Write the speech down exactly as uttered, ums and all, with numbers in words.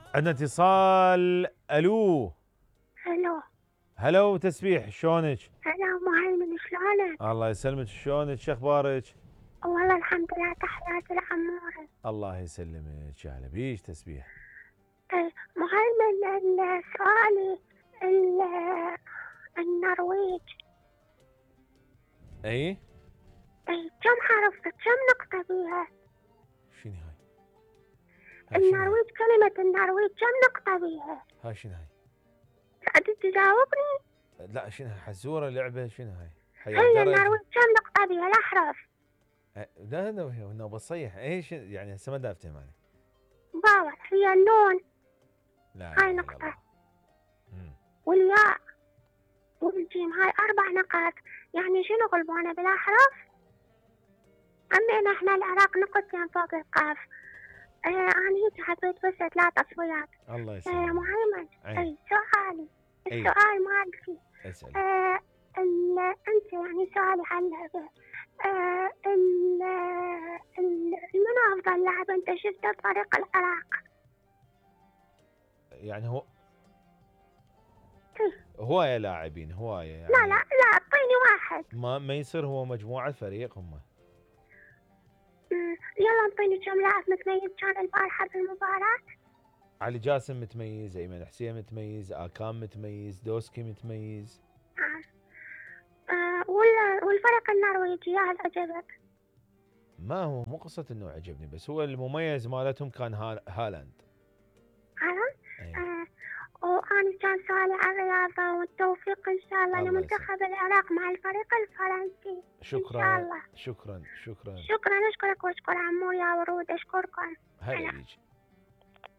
عندنا اتصال. الو. الو. هلو تسبيح، شلونك؟ هلا ام هيمن، شلونك؟ الله يسلمك، شلونك؟ شو اخبارك؟ والله الحمد لله، تحياتي لعموري. الله يسلمك، يا هلا بيش تسبيح. ام هيمن، سؤالي النرويج. اي اي كم حرف، كم نقطة بيها؟ شنو هاي؟ النرويج، كلمة النرويج كم نقطة بيها؟ هاي شنو هاي؟ قاعد تجاوبني؟ لا شنو هاي؟ حزوره لعبه شنو هاي؟ هي درج. النرويج كم نقطة بيها الأحرف؟ لا لا انا بصيح ايش يعني هسه ما دا افتهم انا. باور هي النون. لا هاي لا نقطة. مم. والياء والجيم، هاي أربع نقاط. يعني شنو غلبونا بالأحرف؟ عمينا احنا العراق نقطتين فوق القاف. آه أنا هيك حبيت بس ثلاث تصفيات. الله آه يسلمك. مهيمن، أي سؤالي، أي. السؤال مالتي. اسأل. آه أنت يعني سؤالي عن اللعبة. آه ال ال من أفضل لاعب أنت شفته بفريق العراق؟ يعني هو إيه. هواية لاعبين هواية يعني. لا لا لا، أعطيني واحد. ما ما يصير هو مجموعة فريق هم. مم، يلا أعطيني كم لاعب متميز كان البارحة بالمباراة. علي جاسم متميز، ايمن حسين متميز، اكام متميز، دوسكي متميز. آه. آه وال- والفريق النرويجي هل عجبك؟ ما هو مو قصة انه عجبني، بس هو المميز مالتهم كان هال- هالاند. هلا. أي. آه وأنا كان سؤالي عن الرياضة، والتوفيق إن شاء الله الله يسلمك. لمنتخب العراق مع الفريق الفرنسي. شكرا. إن شاء الله. شكرا شكرا. شكرا، أشكرك وأشكر عمو يا ورود، أشكركم. هلا بيج.